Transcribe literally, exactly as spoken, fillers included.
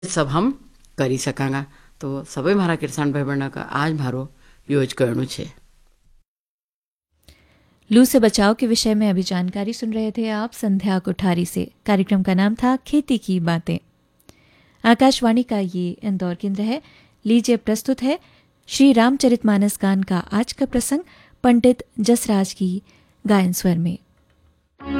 सब हम કરી સકાંગા તો સભે મારા કિસાન ભાઈ બહેન का आज मारो यूज करनु छे। लू से बचाव के विषय में अभी जानकारी सुन रहे थे आप संध्या कोठारी से। कार्यक्रम का नाम था खेती की बातें। आकाशवाणी का ये इंदौर केंद्र है। लीजिए प्रस्तुत है श्री रामचरितमानस गान का आज का प्रसंग पंडित जसराज की गायन स्वर में।